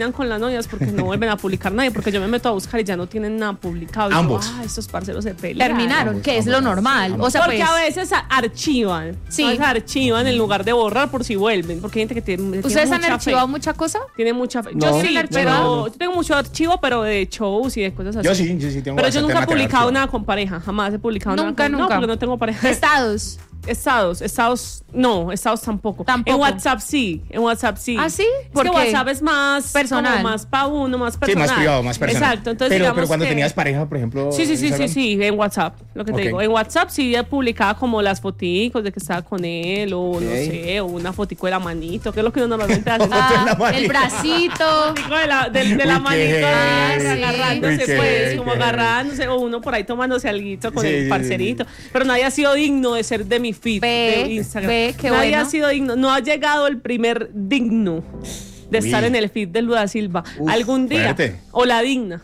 con las novias porque no vuelven a publicar nadie, porque yo me meto a buscar y ya no tienen nada publicado. Y Ambos. yo, estos parceros se pelearon. Terminaron, que es lo normal. O sea, porque pues, a veces archivan. Sí. A veces archivan en lugar de borrar por si vuelven. Porque hay gente que tiene ¿ustedes han mucha archivado fe. mucha cosa? Tiene mucha fe. No, Yo sí, no, pero no. yo tengo mucho archivo, pero de shows y de cosas así. Yo sí tengo Pero yo bastante nunca he material publicado archivado. nada con pareja. Jamás he publicado Nunca, nada. nunca. No, porque no tengo pareja. Estados. Estados tampoco. Tampoco. En WhatsApp sí. ¿Ah, sí? Es que ¿Por qué? WhatsApp es más Personal. como más para uno, más Sí, personal. más privado, más personal. Exacto. Entonces, pero digamos cuando que- tenías pareja, por ejemplo. Sí, Instagram. en WhatsApp, lo que te Ok. digo. En WhatsApp sí publicaba como las foticos de que estaba con él, o no sé, o una fotico de la manito, que es lo que uno normalmente hace. El bracito. Fotico de la Uy, manito, qué heavy. agarrándose, Uy, qué pues, heavy, como qué heavy. agarrándose, o uno por ahí tomándose alguito con Sí, el sí, parcerito. Pero nadie ha sido digno de ser de mi feed de Instagram. Qué Nadie bueno. ha sido digno, no ha llegado el primer digno de Uy. estar en el feed de Luda Silva. Algún día. fuerte. O la digna.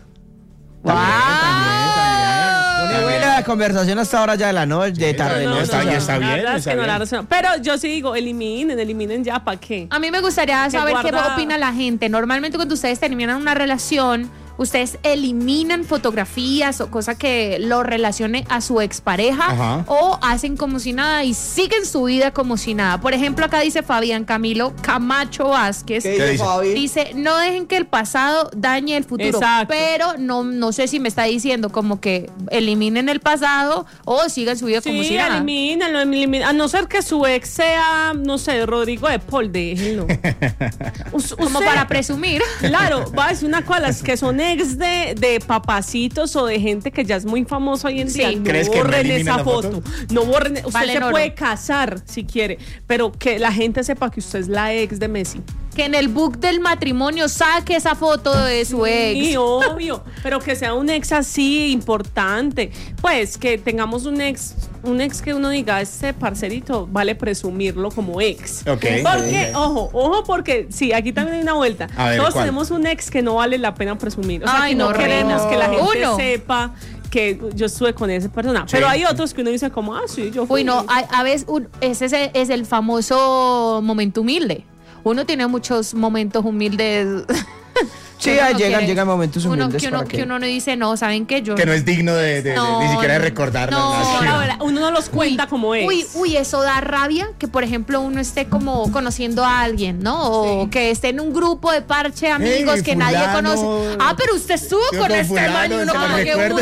Pone buena la conversación hasta ahora ya de la noche, de tarde. no, está bien, está La bien, verdad es está que no, bien. la verdad es que no. Pero yo sí digo, eliminen ya, ¿para qué? A mí me gustaría saber qué guarda- opina la gente. Normalmente cuando ustedes terminan una relación, ustedes eliminan fotografías o cosas que lo relacione a su expareja, Ajá. o hacen como si nada y siguen su vida como si nada. Por ejemplo, acá dice Fabián Camilo Camacho Vázquez. ¿Qué ¿Qué dice dice? Fabi? Dice, no dejen que el pasado dañe el futuro. Exacto. Pero no sé si me está diciendo como que eliminen el pasado o sigan su vida como si Sí, nada. elimínenlo. A no ser que su ex sea, no sé, Rodrigo de Paul, déjenlo. Como para presumir. Claro, va a decir una cosa, las que son ex de papacitos o de gente que ya es muy famosa hoy en día, Sí. no ¿Crees que no borren eliminen esa la foto. foto? No borren, usted Valen se oro. puede casar si quiere, pero que la gente sepa que usted es la ex de Messi. Que en el book del matrimonio saque esa foto de su ex. Sí, obvio, pero que sea un ex así importante. Pues que tengamos un ex que uno diga, este parcerito vale presumirlo como ex. Ok. Porque, ojo, porque sí, aquí también hay una vuelta. A ver, Todos ¿cuál? tenemos un ex que no vale la pena presumir. O sea, Ay, que no no, queremos Reina. que la gente Uno. sepa que yo estuve con esa persona. Sí. Pero hay otros que uno dice como, sí, yo fui. Uy, no, a veces ese es el famoso momento humilde. Uno tiene muchos momentos humildes. Sí, Uno no quiere. llegan momentos humildes que para uno no dice, no, ¿saben qué? Yo Que no es digno de No, ni siquiera de recordar. no, nada. La verdad, uno no los cuenta como ex. Uy, eso da rabia que, por ejemplo, uno esté como conociendo a alguien, ¿no? O que esté en un grupo de parche de amigos Hey, que nadie fulano. conoce. Pero usted estuvo Yo con con este fulano, man y uno que como me que... recuerde.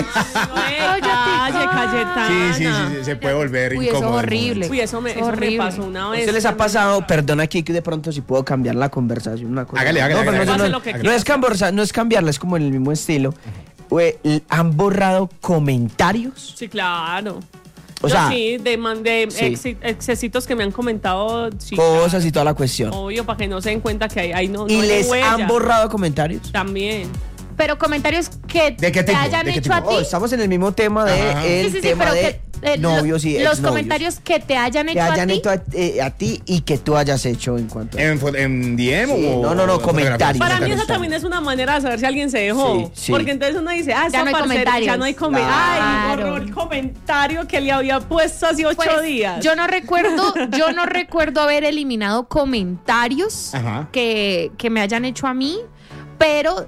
Cayetana. Sí, se puede volver Uy, eso es incómodo. horrible. Uy, eso me horrible. pasó una ¿A vez. ustedes les ha pasado? Perdona aquí que de pronto si puedo cambiar la conversación. Una cosa. Hágale, No, pero hágale. Hace no, lo que no quiera. no es cambiarla, es como en el mismo estilo. ¿Han borrado comentarios? Sí, claro. O Yo sea, sí, de sí. excesitos que me han comentado, sí, cosas y toda la cuestión. obvio, para que no se den cuenta que ahí no ¿Y hay les huella. han borrado comentarios? También. Pero comentarios que ¿De qué te tipo? hayan ¿De qué hecho tipo? a ti. Estamos en el mismo tema de Ajá. el Sí, tema pero de novios y los exnovios. comentarios que te hayan hecho que hayan a ti. hecho a ti y que tú hayas hecho en cuanto a... ¿En DM Sí, o...? no, o comentarios. Para mí Comentarios eso también es una manera de saber si alguien se dejó. Sí, sí. Porque entonces uno dice, Ya no hay comentarios. Ya no hay comentarios. Ay, Claro. borró el comentario que le había puesto hace 8 Pues, días. Yo no recuerdo haber eliminado comentarios Ajá. que me hayan hecho a mí, pero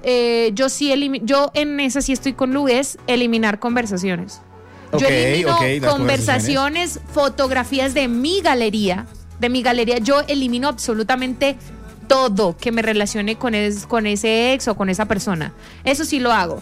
yo en esa sí estoy con Luis, eliminar conversaciones. Ok, Yo elimino ok, las conversaciones, fotografías de mi galería. Yo elimino absolutamente todo que me relacione con ese ex o con esa persona. Eso sí lo hago.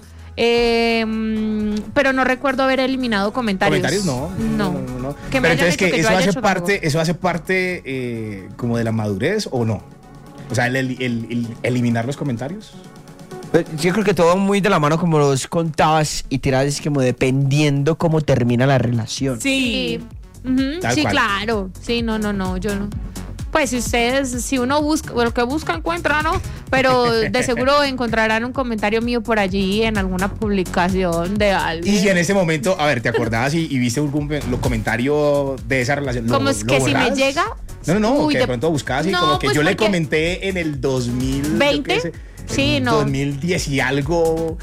Pero no recuerdo haber eliminado comentarios. ¿Comentarios? No. Que me Pero hayan entonces, hecho que yo ¿eso haya hace hecho parte, eso hace parte como de la madurez o no? O sea, el eliminar los comentarios. Yo creo que todo muy de la mano como los contabas y tirabas como dependiendo cómo termina la relación. Sí. Ujú, Tal sí, cual. claro. Sí, no, yo no. Pues si uno busca, lo que busca encuentra, ¿no? Pero de seguro encontrarán un comentario mío por allí en alguna publicación de alguien. Y si en ese momento, a ver, ¿te acordabas y viste algún comentario de esa relación? Como es que si me borrabas? llega. No, Uy, que de pronto buscabas y no, como que pues yo le porque- comenté en el 2000... ¿20? yo qué sé, Sí, en no. 2010 y algo...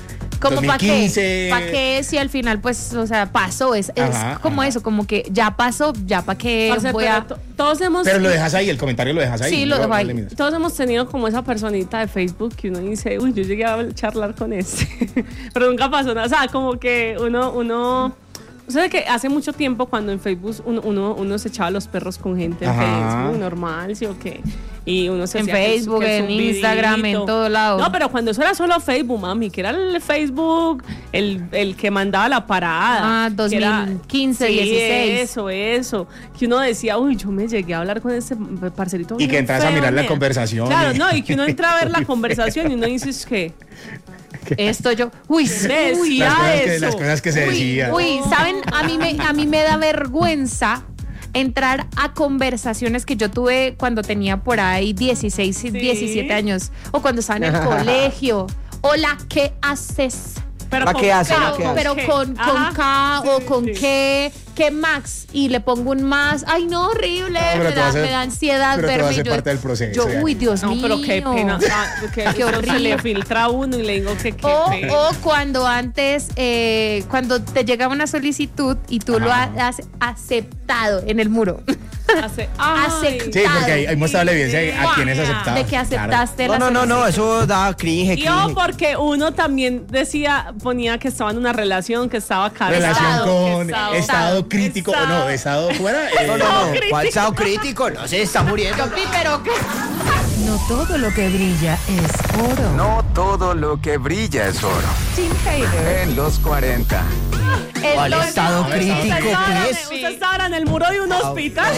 Como para 2015. qué si al final, pues, o sea, pasó. Es Ajá, como ajá. eso, como que ya pasó, ya para qué Parce, voy pero a. todos hemos... Pero lo dejas ahí, el comentario lo dejas ahí. Sí, lo dejo no ahí. eliminas. Todos hemos tenido como esa personita de Facebook que uno dice, uy, yo llegué a charlar con este, pero nunca pasó nada. O sea, como que uno o sea, que hace mucho tiempo cuando en Facebook uno se echaba los perros con gente en Ajá. Facebook, normal, ¿sí o qué? Y uno se En hacía que el- Facebook, que el en Instagram, zumbidito. en todo lado. No, pero cuando eso era solo Facebook, mami, que era el Facebook, el que mandaba la parada. Ah, que era- 2015, sí, 16. Eso. Que uno decía, uy, yo me llegué a hablar con ese parcerito. Y que bien entras a feo, mirar la nea". conversación. Claro, no, y que uno entra a ver la conversación y uno dice, es que, Esto yo. Uy, ¿ves? uy, Las cosas que se decían. Uy, ¿saben? A mí me da vergüenza entrar a conversaciones que yo tuve cuando tenía por ahí 16, 17 años. O cuando estaba en el colegio. Hola, ¿qué haces? pero ¿La con qué hace? K, ¿La qué hace? Pero con Ajá. K o Sí, con sí. qué Max. Y le pongo un más. Ay, no, horrible. pero me te va a hacer- me da ansiedad pero te va a verme. hacer parte del proceso, Yo, ya. uy, Dios No, mío. pero qué pena. Que Qué eso se horrible. le filtra a uno y le digo que qué O, pena. o cuando antes, cuando te llega una solicitud y tú lo has aceptado en el muro. Ay, Sí, porque ahí muestra la evidencia de a quién es aceptado. De que aceptaste la No, solicitud. eso da cringe. Y ojo, cringe. porque uno también ponía que estaba en una relación, que estaba casado. Relación que con estado crítico. O no, estado fuera. No, ¿cuál estado crítico? No se está muriendo. Pi, pero qué. No todo lo que brilla es oro. No todo lo que brilla es oro. Tim Taylor. En los 40. ¿Cuál Entonces, estado crítico, pues? Usted estaba ahora en el muro de un hospital.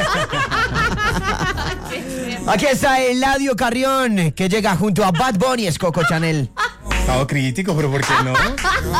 Aquí está Eladio Carrión, que llega junto a Bad Bunny, es Coco Chanel. Estado crítico, pero ¿por qué no?